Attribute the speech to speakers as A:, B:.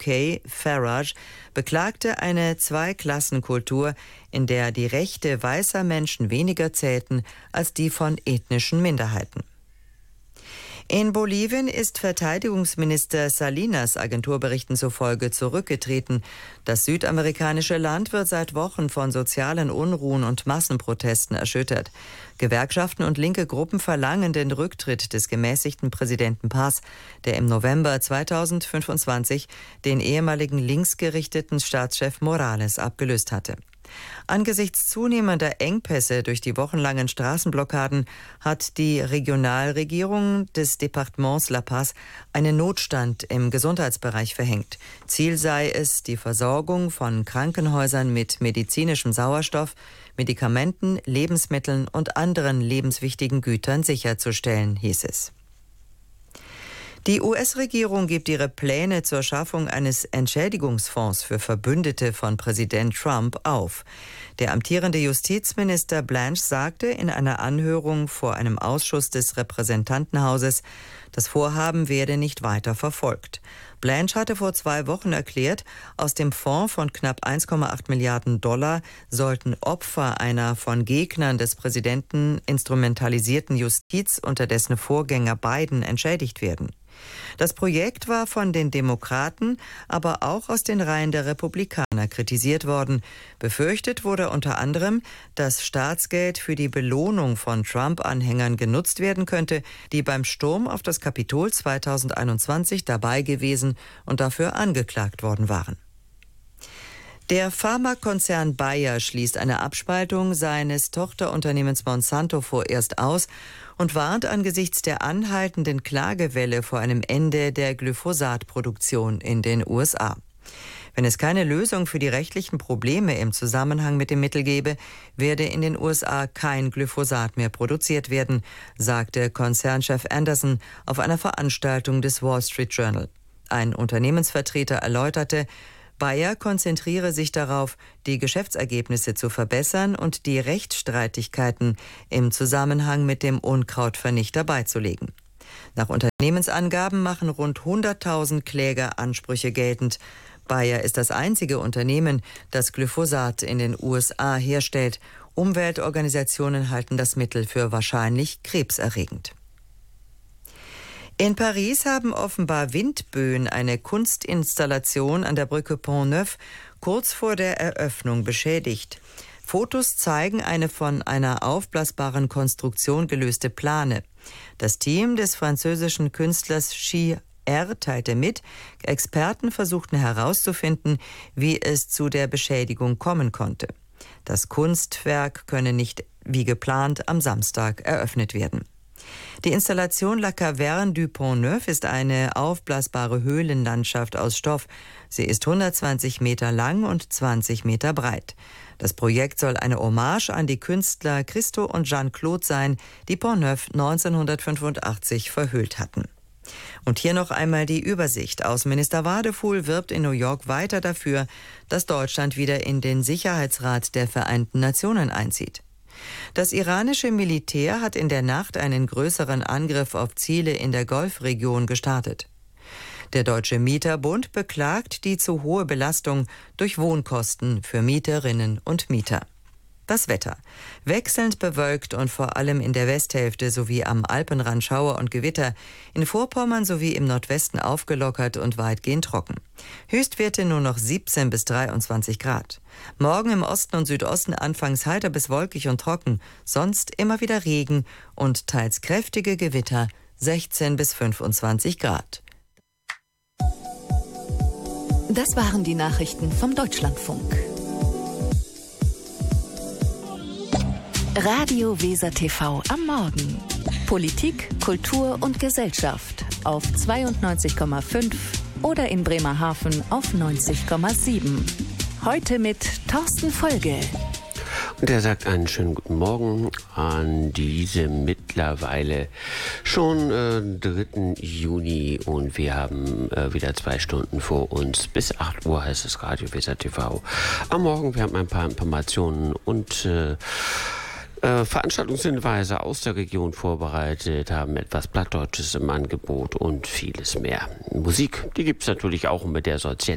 A: UK, Farage, beklagte eine Zweiklassenkultur, in der die Rechte weißer Menschen weniger zählten als die von ethnischen Minderheiten. In Bolivien ist Verteidigungsminister Salinas Agenturberichten zufolge zurückgetreten. Das südamerikanische Land wird seit Wochen von sozialen Unruhen und Massenprotesten erschüttert. Gewerkschaften und linke Gruppen verlangen den Rücktritt des gemäßigten Präsidenten Paz, der im November 2025 den ehemaligen linksgerichteten Staatschef Morales abgelöst hatte. Angesichts zunehmender Engpässe durch die wochenlangen Straßenblockaden hat die Regionalregierung des Departements La Paz einen Notstand im Gesundheitsbereich verhängt. Ziel sei es, die Versorgung von Krankenhäusern mit medizinischem Sauerstoff, Medikamenten, Lebensmitteln und anderen lebenswichtigen Gütern sicherzustellen, hieß es. Die US-Regierung gibt ihre Pläne zur Schaffung eines Entschädigungsfonds für Verbündete von Präsident Trump auf. Der amtierende Justizminister Blanche sagte in einer Anhörung vor einem Ausschuss des Repräsentantenhauses, das Vorhaben werde nicht weiter verfolgt. Blanche hatte vor 2 Wochen erklärt, aus dem Fonds von knapp 1,8 Milliarden Dollar sollten Opfer einer von Gegnern des Präsidenten instrumentalisierten Justiz unter dessen Vorgänger Biden entschädigt werden. Das Projekt war von den Demokraten, aber auch aus den Reihen der Republikaner kritisiert worden. Befürchtet wurde unter anderem, dass Staatsgeld für die Belohnung von Trump-Anhängern genutzt werden könnte, die beim Sturm auf das Kapitol 2021 dabei gewesen und dafür angeklagt worden waren. Der Pharmakonzern Bayer schließt eine Abspaltung seines Tochterunternehmens Monsanto vorerst aus und warnt angesichts der anhaltenden Klagewelle vor einem Ende der Glyphosatproduktion in den USA. Wenn es keine Lösung für die rechtlichen Probleme im Zusammenhang mit dem Mittel gäbe, werde in den USA kein Glyphosat mehr produziert werden, sagte Konzernchef Anderson auf einer Veranstaltung des Wall Street Journal. Ein Unternehmensvertreter erläuterte, Bayer konzentriere sich darauf, die Geschäftsergebnisse zu verbessern und die Rechtsstreitigkeiten im Zusammenhang mit dem Unkrautvernichter beizulegen. Nach Unternehmensangaben machen rund 100.000 Kläger Ansprüche geltend. Bayer ist das einzige Unternehmen, das Glyphosat in den USA herstellt. Umweltorganisationen halten das Mittel für wahrscheinlich krebserregend. In Paris haben offenbar Windböen eine Kunstinstallation an der Brücke Pont-Neuf kurz vor der Eröffnung beschädigt. Fotos zeigen eine von einer aufblasbaren Konstruktion gelöste Plane. Das Team des französischen Künstlers Chi R. teilte mit, Experten versuchten herauszufinden, wie es zu der Beschädigung kommen konnte. Das Kunstwerk könne nicht wie geplant am Samstag eröffnet werden. Die Installation La Caverne du Pont-Neuf ist eine aufblasbare Höhlenlandschaft aus Stoff. Sie ist 120 Meter lang und 20 Meter breit. Das Projekt soll eine Hommage an die Künstler Christo und Jeanne-Claude sein, die Pont-Neuf 1985 verhüllt hatten. Und hier noch einmal die Übersicht. Außenminister Wadefuhl wirbt in New York weiter dafür, dass Deutschland wieder in den Sicherheitsrat der Vereinten Nationen einzieht. Das iranische Militär hat in der Nacht einen größeren Angriff auf Ziele in der Golfregion gestartet. Der Deutsche Mieterbund beklagt die zu hohe Belastung durch Wohnkosten für Mieterinnen und Mieter. Das Wetter. Wechselnd bewölkt und vor allem in der Westhälfte sowie am Alpenrand Schauer und Gewitter. In Vorpommern sowie im Nordwesten aufgelockert und weitgehend trocken. Höchstwerte nur noch 17 bis 23 Grad. Morgen im Osten und Südosten anfangs heiter bis wolkig und trocken. Sonst immer wieder Regen und teils kräftige Gewitter 16 bis 25 Grad.
B: Das waren die Nachrichten vom Deutschlandfunk. Radio Weser TV am Morgen. Politik, Kultur und Gesellschaft auf 92,5 oder in Bremerhaven auf 90,7. Heute mit Thorsten Folge.
C: Und er sagt einen schönen guten Morgen an diese mittlerweile schon 3. Juni und wir haben wieder 2 Stunden vor uns. Bis 8 Uhr heißt es Radio Weser TV. Am Morgen, wir haben ein paar Informationen und Veranstaltungshinweise aus der Region vorbereitet, haben etwas Plattdeutsches im Angebot und vieles mehr. Musik, die gibt es natürlich auch und mit der soll es jetzt